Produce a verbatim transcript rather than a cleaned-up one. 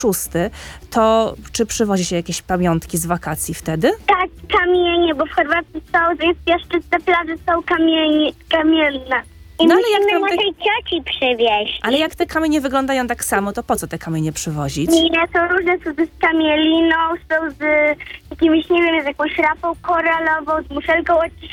szósty, to czy przywozi się jakieś pamiątki z wakacji wtedy? Tak, kamienie, bo w Chorwacji są, to jest piaszczyste plaże, są kamienie, kamienne. I No ale jak musimy tam te- naszej cioci przywieźć. Ale jak te kamienie wyglądają tak samo, to po co te kamienie przywozić? Nie, są różne, są z kamieliną, są z jakimiś, nie wiem, z jakąś rapą koralową, z muszelką